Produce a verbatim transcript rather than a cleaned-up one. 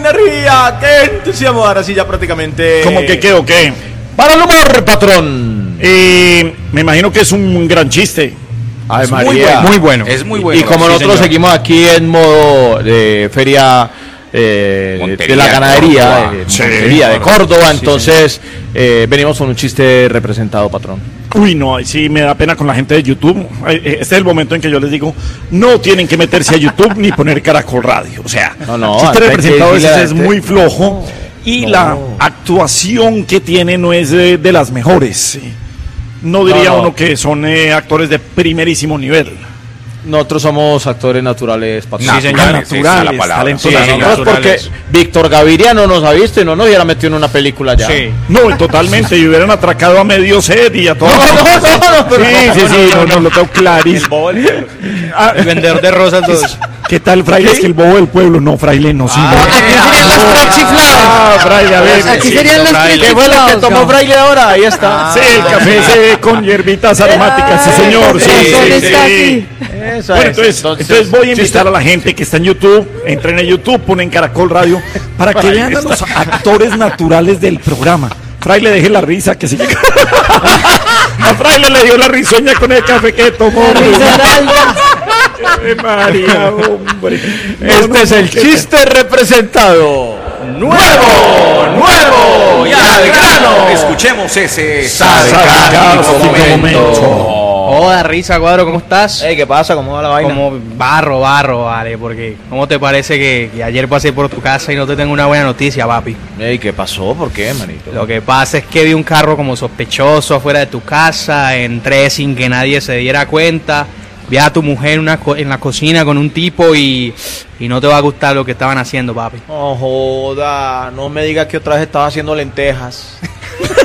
energía, qué entusiasmo. Ahora sí, ya prácticamente. ¿Cómo que qué o qué? Para el humor, patrón. Y me imagino que es un gran chiste. Ay, es María. muy bueno, muy bueno. Es muy bueno. Y como sí, nosotros señor. seguimos aquí en modo de feria eh, Montería, de la ganadería, Córdoba. de, Sí, Montería, de Córdoba. Córdoba, Sí, entonces eh, venimos con un chiste representado, patrón. Uy, no, ahí sí me da pena con la gente de YouTube. Este es el momento en que yo les digo, no tienen que meterse a YouTube ni poner Caracol Radio. O sea, No, no, el chiste antes representado que ese diga es la gente- muy flojo y no. la actuación que tiene no es de, de las mejores. Sí. No diría No, no. uno que son eh, actores de primerísimo nivel. Nosotros somos actores naturales, patrón. Sí, señor. Naturales, Esa es la palabra. talentosos. Sí, Nosotros porque naturales. Víctor Gaviria no nos ha visto y no nos hubiera metido en una película ya. Sí. No, totalmente, y hubieran atracado a medio set y a todo. No, no, no, no, pero- Sí, sí, sí, no, no, lo tengo clarísimo. Ah, El vendedor de rosas dos. ¿qué tal, fraile? Es que el bobo del pueblo. No, fraile, no, sí. no. Los chiflados. Ah, fraile, a ver. Aquí sí. serían los Fraile. tres ¿Qué fue lo que chiflados, tomó ¿no? Fraile ahora? Ahí está. Sí, el café ese con hierbitas aromáticas, sí, señor. Sí, Eso sí, está sí. aquí. Eso Bueno, es. entonces, entonces voy a invitar a la gente que está en YouTube, entren en YouTube, ponen Caracol Radio, para que vean a los actores naturales del programa. Fraile, deje la risa, que se llega. A Fraile le dio la risueña con el café que tomó. Ave María, hombre. No, Este no, es el qué chiste representado. ¡Nuevo! ¡Nuevo! ¡Y al grano! Escuchemos ese sarcástico momento. Joda, risa, Cuadro, ¿cómo estás? Ey, ¿qué pasa? ¿Cómo va la vaina? Como barro, barro, vale, porque ¿cómo te parece que, que ayer pasé por tu casa y no te tengo una buena noticia, papi? Ey, ¿qué pasó? ¿Por qué, manito? Lo que pasa es que vi un carro como sospechoso afuera de tu casa, entré sin que nadie se diera cuenta, vi a tu mujer en, una co- en la cocina con un tipo y, y no te va a gustar lo que estaban haciendo, papi. No joda, no me digas que otra vez estaba haciendo lentejas.